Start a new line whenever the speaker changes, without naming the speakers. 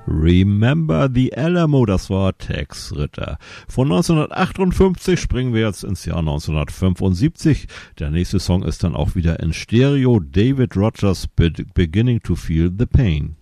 Remember the Alamo, das war Tex Ritter. Von 1958 springen wir jetzt ins Jahr 1975. Der nächste Song ist dann auch wieder in Stereo. David Rogers, Beginning to Feel the Pain.